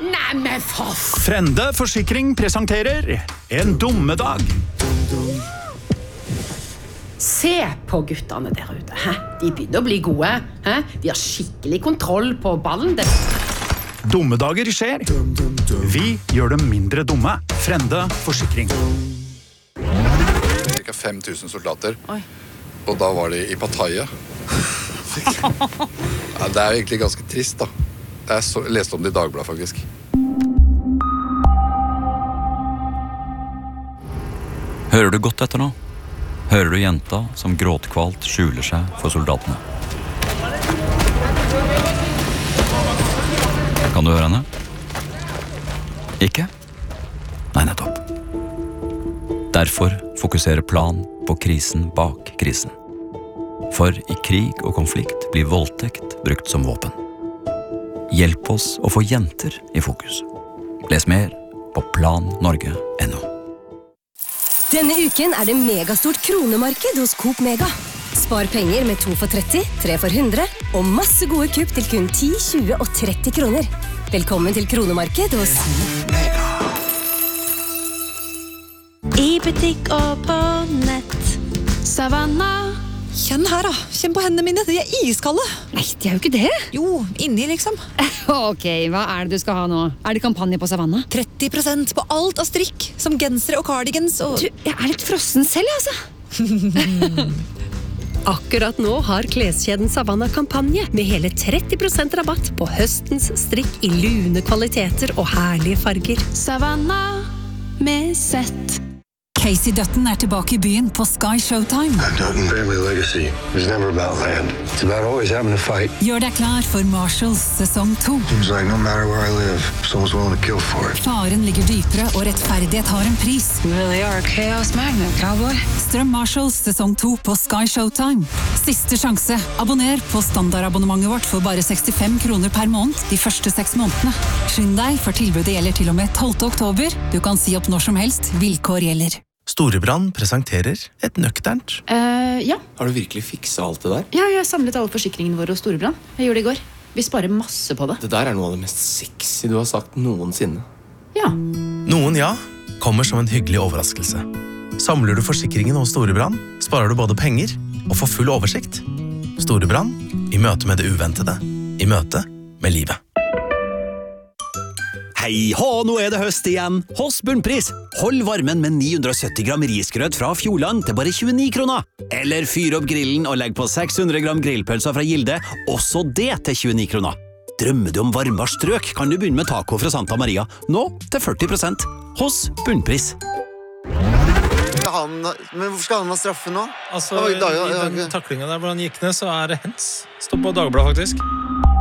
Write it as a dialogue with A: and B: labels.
A: Nei, men for...
B: Frende Forsikring presenterer En dommedag.
A: Se på guttene der ute. Hæ? De begynner å bli gode. Hæ? De har skikkelig kontroll på ballen.
B: Dommedager skjer. Vi gjør dem mindre dumme. Frende Forsikring.
C: Cirka 5000 soldater.
A: Oi.
C: Og da var de i Pattaya. Ja, det er jo egentlig ganske trist, da. Jeg leste om det i Dagbladet, faktisk.
D: Hører du godt etter nå? Hører du jenta som gråtkvalt skjuler seg for soldatene? Kan du høre henne? Ikke? Nei, nettopp. Derfor fokuserer Plan på krisen bak krisen. For i krig og konflikt blir voldtekt brukt som våpen. Hjelp oss å få jenter i fokus. Les mer på plannorge.no.
E: Denne uken er det megastort kronemarked hos Coop Mega. Spar penger med 2 for 30, 3 for 100 og masse gode kupp til kun 10, 20 og 30 kroner. Velkommen til kronemarked hos Mega.
F: I butikk og på nett. Savanna.
G: Kjenn her da, kjenn på hendene mine, de er iskalde.
H: Nei, de er jo ikke det.
G: Jo, inni liksom.
H: Ok, hva er det du skal ha nå? Er det kampanje på Savanna?
G: 30% på alt av strikk, som gensere og cardigans og...
H: Du, jeg er litt frossen selv, altså.
I: Akkurat nå har kleskjeden Savanna kampanje med hele 30% rabatt på høstens strikk i lune kvaliteter og herlige farger.
F: Savanna med sett.
J: Casey Dutton er tilbake i byen på Sky Showtime.
K: Dutton family legacy was never about land. It's about always having to fight.
J: Gjør deg klar for Marshalls sesong 2.
K: Seems like no matter where I live, someone's willing to kill for it.
J: Faren ligger dypere, og rettferdighet har en pris.
H: You really are a chaos magnet, cowboy.
J: Strøm Marshalls sesong 2 på Sky Showtime. Siste sjanse. Abonner på standardabonnementet vårt for bare 65 kroner per måned de første 6 månedene. Skynd deg, for tilbudet gjelder til og med 12. oktober. Du kan si opp når som helst. Vilkår gjelder.
L: Storebrand presenterer et nøkternt.
A: Ja.
L: Har du virkelig fikset alt det der?
A: Ja, jeg samlet alle forsikringene våre hos Storebrand. Jeg gjorde det i går. Vi sparer masse på det.
L: Det der er noe av det mest sexy du har sagt noensinne.
A: Ja.
L: Noen ja, kommer som en hyggelig overraskelse. Samler du forsikringen hos Storebrand, sparer du både penger og får full oversikt. Storebrand, i møte med det uventede. I møte med livet.
M: Hei hå, nå er det høst igjen. Hos Bunnpris. Hold varmen med 970 gram risgrøt fra Fjordland til bare 29 kroner. Eller fyr opp grillen og legg på 600 gram grillpølser fra Gilde, også det til 29 kroner. Drømmer du om varmere strøk, kan du begynne med taco fra Santa Maria. Nå til 40% hos Bunnpris.
N: Men hvorfor skal han ha straffe nå?
O: Altså, i den taklingen der hvor han gikk ned, så er det hens. Stå på Dagbladet, faktisk.